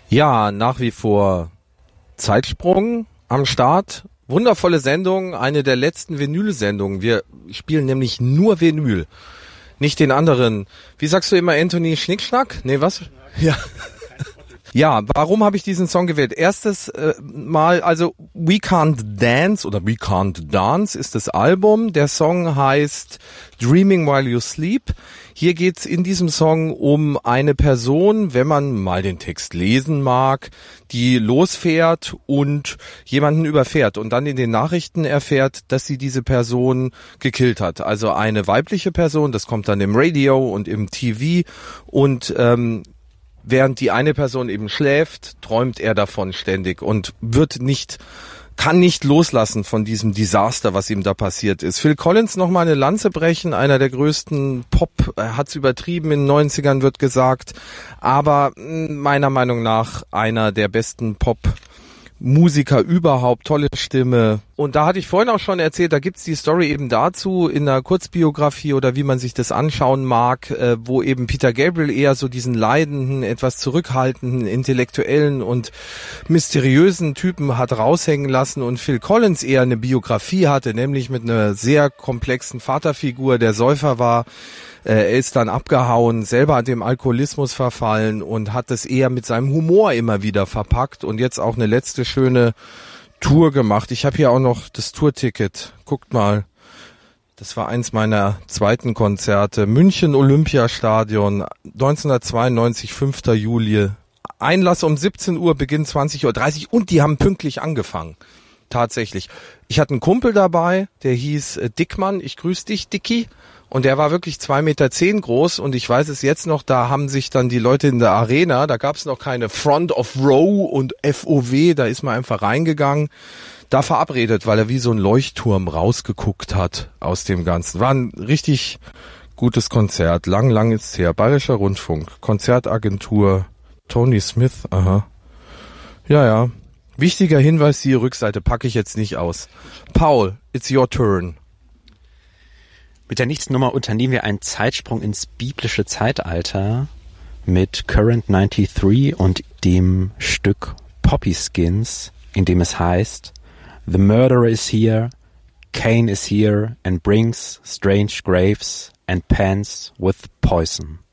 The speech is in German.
Ja, nach wie vor Zeitsprung am Start. Wundervolle Sendung, eine der letzten Vinyl-Sendungen. Wir spielen nämlich nur Vinyl, nicht den anderen. Wie sagst du immer, Anthony, Schnickschnack? Nee, was? Ja. Ja, warum habe ich diesen Song gewählt? Erstes Mal, also We Can't Dance oder We Can't Dance ist das Album. Der Song heißt Dreaming While You Sleep. Hier geht's in diesem Song um eine Person, wenn man mal den Text lesen mag, die losfährt und jemanden überfährt und dann in den Nachrichten erfährt, dass sie diese Person gekillt hat. Also eine weibliche Person, das kommt dann im Radio und im TV und während die eine Person eben schläft, träumt er davon ständig und kann nicht loslassen von diesem Desaster, was ihm da passiert ist. Phil Collins noch mal eine Lanze brechen, einer der größten Pop, hat's übertrieben in den 90ern, wird gesagt, aber meiner Meinung nach einer der besten Pop-Musiker überhaupt, tolle Stimme. Und da hatte ich vorhin auch schon erzählt, da gibt's die Story eben dazu in einer Kurzbiografie oder wie man sich das anschauen mag, wo eben Peter Gabriel eher so diesen leidenden, etwas zurückhaltenden, intellektuellen und mysteriösen Typen hat raushängen lassen und Phil Collins eher eine Biografie hatte, nämlich mit einer sehr komplexen Vaterfigur, der Säufer war. Er ist dann abgehauen, selber dem Alkoholismus verfallen und hat es eher mit seinem Humor immer wieder verpackt und jetzt auch eine letzte schöne Tour gemacht. Ich habe hier auch noch das Tourticket. Guckt mal. Das war eins meiner zweiten Konzerte. München Olympiastadion, 1992, 5. Juli. Einlass um 17 Uhr, Beginn 20:30 Uhr und die haben pünktlich angefangen. Tatsächlich. Ich hatte einen Kumpel dabei, der hieß Dickmann. Ich grüße dich, Dicky. Und der war wirklich 2,10 Meter groß und ich weiß es jetzt noch, da haben sich dann die Leute in der Arena, da gab es noch keine Front of Row und FOW, da ist man einfach reingegangen, da verabredet, weil er wie so ein Leuchtturm rausgeguckt hat aus dem Ganzen. War ein richtig gutes Konzert, lang ist's her, Bayerischer Rundfunk, Konzertagentur, Tony Smith, aha. Ja. Wichtiger Hinweis, die Rückseite packe ich jetzt nicht aus. Paul, it's your turn. Mit der nächsten Nummer unternehmen wir einen Zeitsprung ins biblische Zeitalter mit Current 93 und dem Stück Poppy Skins, in dem es heißt: The murderer is here, Cain is here and brings strange graves and pans with poison.